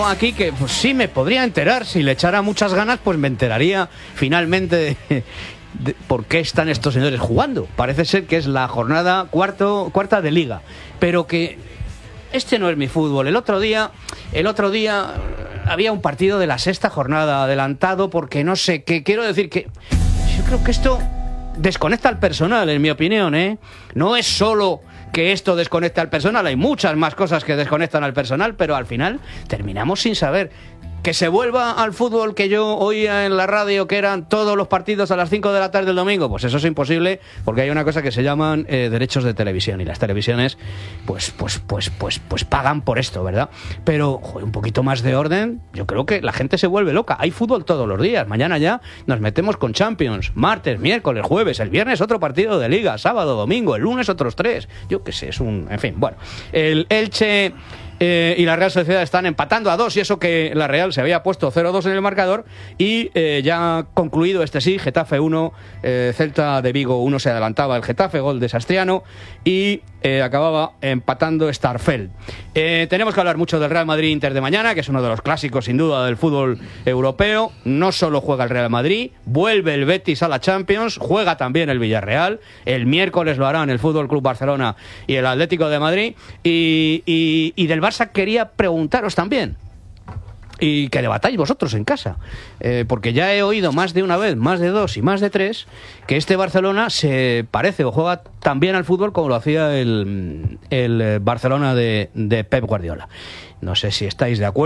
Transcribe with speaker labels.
Speaker 1: comentaba aquí que pues sí me podría enterar, si le echara muchas ganas, pues me enteraría finalmente de por qué están estos señores jugando. Parece ser que es la jornada cuarta de liga, pero que este no es mi fútbol. El otro día había un partido de la sexta jornada adelantado porque no sé qué. Quiero decir que yo creo que esto desconecta al personal, en mi opinión, ¿eh? No es solo que esto desconecta al personal, hay muchas más cosas que desconectan al personal, pero al final terminamos sin saber. Que se vuelva al fútbol que yo oía en la radio, que eran todos los partidos a las 5 de la tarde del domingo, pues eso es imposible, porque hay una cosa que se llaman derechos de televisión, y las televisiones pues pagan por esto, ¿verdad? Pero joder, un poquito más de orden, yo creo que la gente se vuelve loca. Hay fútbol todos los días, mañana ya nos metemos con Champions, martes, miércoles, jueves, el viernes otro partido de Liga, sábado, domingo, el lunes otros 3, yo qué sé, en fin, bueno, el Elche y la Real Sociedad están empatando a 2, y eso que la Real se había puesto 0-2 en el marcador, y ya ha concluido Getafe 1, Celta de Vigo 1, se adelantaba el Getafe, gol de Sastriano, y acababa empatando Starfelt. Tenemos que hablar mucho del Real Madrid-Inter de mañana, que es uno de los clásicos sin duda del fútbol europeo. No solo juega el Real Madrid, vuelve el Betis a la Champions, juega también el Villarreal, el miércoles lo harán el Fútbol Club Barcelona y el Atlético de Madrid, y del Barça quería preguntaros también, y que debatáis vosotros en casa, porque ya he oído más de una vez, más de dos y más de tres, que este Barcelona se parece o juega tan bien al fútbol como lo hacía el Barcelona de Pep Guardiola. No sé si estáis de acuerdo.